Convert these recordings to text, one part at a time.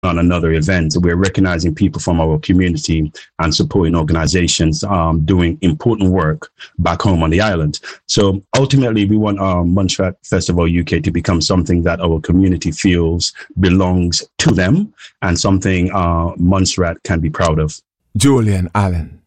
on another event. We're recognizing people from our community and supporting organizations doing important work back home on the island. So ultimately, we want Montserrat Festival UK to become something that our community feels belongs to them and something Montserrat can be proud of. Julian Allen.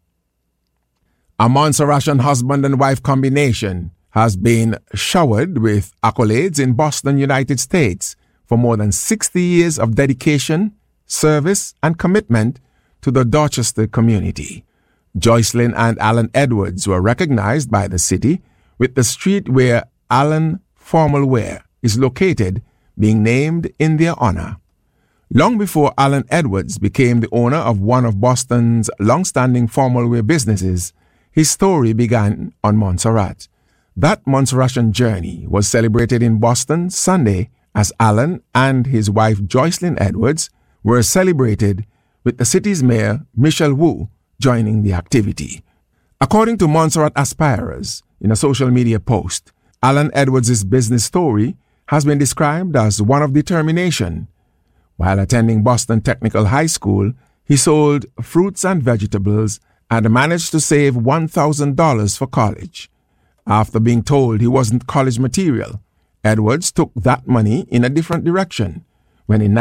A Montserratian husband and wife combination has been showered with accolades in Boston, United States, for more than 60 years of dedication, service, and commitment to the Dorchester community. Joycelyn and Alan Edwards were recognized by the city, with the street where Allen Formal Wear is located being named in their honor. Long before Alan Edwards became the owner of one of Boston's long-standing formal wear businesses, his story began on Montserrat. That Montserratian journey was celebrated in Boston Sunday as Alan and his wife Joycelyn Edwards were celebrated with the city's mayor Michelle Wu joining the activity. According to Montserrat aspirers in a social media post, Alan Edwards' business story has been described as one of determination. While attending Boston Technical High School, he sold fruits and vegetables and managed to save $1,000 for college. After being told he wasn't college material, Edwards took that money in a different direction when in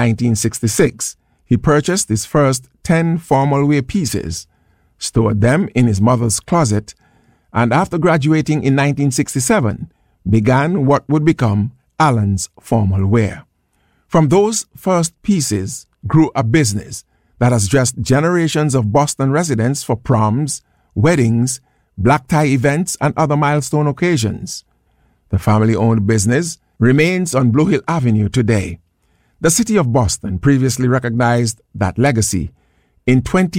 1966 he purchased his first 10 formal wear pieces, stored them in his mother's closet, and after graduating in 1967 began what would become Allen's Formal Wear. From those first pieces grew a business that has dressed generations of Boston residents for proms, weddings, black tie events, and other milestone occasions. The family-owned business remains on Blue Hill Avenue today. The city of Boston previously recognized that legacy. In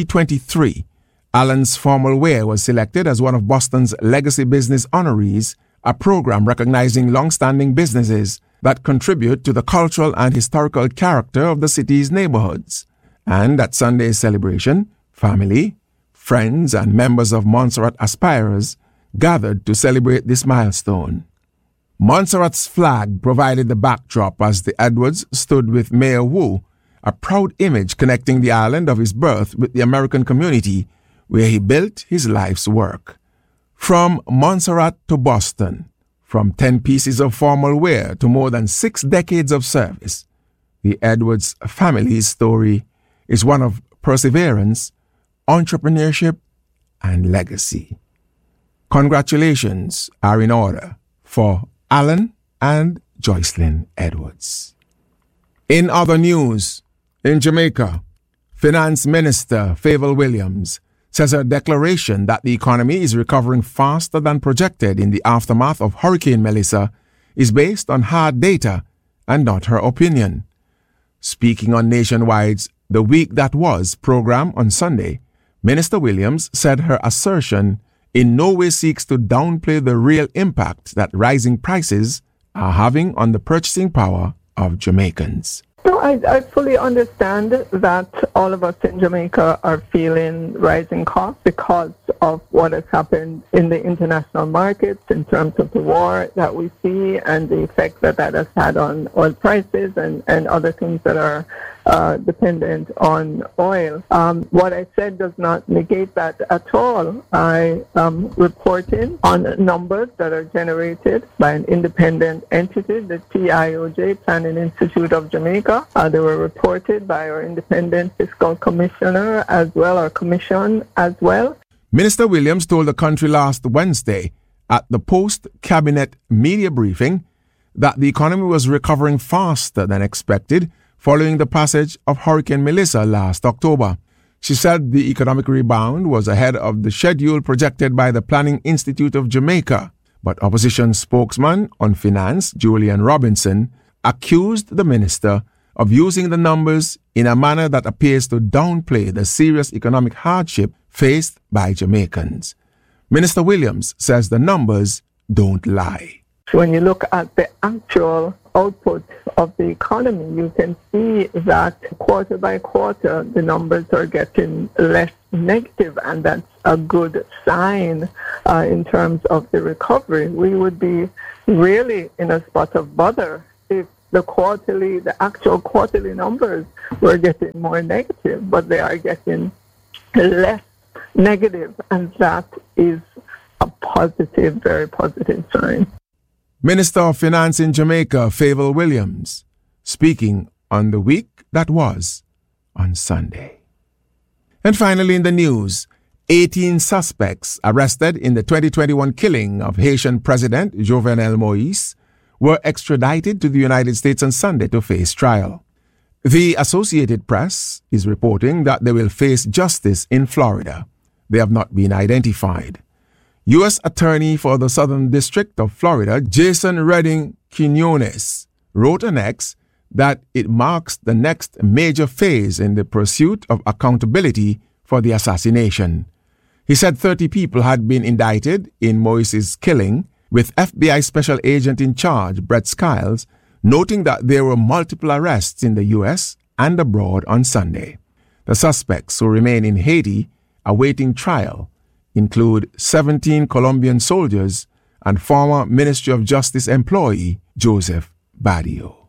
2023, Allen's Formal Wear was selected as one of Boston's Legacy Business Honorees, a program recognizing long-standing businesses that contribute to the cultural and historical character of the city's neighborhoods. And at Sunday's celebration, family, friends, and members of Montserrat aspirers gathered to celebrate this milestone. Montserrat's flag provided the backdrop as the Edwards stood with Mayor Wu, a proud image connecting the island of his birth with the American community where he built his life's work. From Montserrat to Boston, from 10 pieces of formal wear to more than 6 decades of service, the Edwards family's story is one of perseverance, entrepreneurship, and legacy. Congratulations are in order for Alan and Joycelyn Edwards. In other news, in Jamaica, Finance Minister Fayval Williams says her declaration that the economy is recovering faster than projected in the aftermath of Hurricane Melissa is based on hard data and not her opinion. Speaking on Nationwide's The Week That Was program on Sunday, Minister Williams said her assertion in no way seeks to downplay the real impact that rising prices are having on the purchasing power of Jamaicans. No, I fully understand that all of us in Jamaica are feeling rising costs because of what has happened in the international markets in terms of the war that we see and the effect that that has had on oil prices and other things that are dependent on oil. What I said does not negate that at all. I am reporting on numbers that are generated by an independent entity, the PIOJ, Planning Institute of Jamaica. They were reported by our independent fiscal commissioner as well, or commission as well. Minister Williams told the country last Wednesday at the post-cabinet media briefing that the economy was recovering faster than expected following the passage of Hurricane Melissa last October. She said the economic rebound was ahead of the schedule projected by the Planning Institute of Jamaica, but opposition spokesman on finance, Julian Robinson, accused the minister of using the numbers in a manner that appears to downplay the serious economic hardship faced by Jamaicans. Minister Williams says the numbers don't lie. When you look at the actual output of the economy, you can see that quarter by quarter the numbers are getting less negative, and that's a good sign in terms of the recovery. We would be really in a spot of bother if the actual quarterly numbers were getting more negative, but they are getting less negative, and that is a positive, very positive sign. Minister of Finance in Jamaica, Favour Williams, speaking on the week that was on Sunday. And finally in the news, 18 suspects arrested in the 2021 killing of Haitian President Jovenel Moïse were extradited to the United States on Sunday to face trial. The Associated Press is reporting that they will face justice in Florida. They have not been identified. U.S. Attorney for the Southern District of Florida, Jason Redding Quinones, wrote on X that it marks the next major phase in the pursuit of accountability for the assassination. He said 30 people had been indicted in Moïse's killing, with FBI Special Agent in charge, Brett Skiles, noting that there were multiple arrests in the U.S. and abroad on Sunday. The suspects who remain in Haiti awaiting trial include 17 Colombian soldiers and former Ministry of Justice employee Joseph Badio.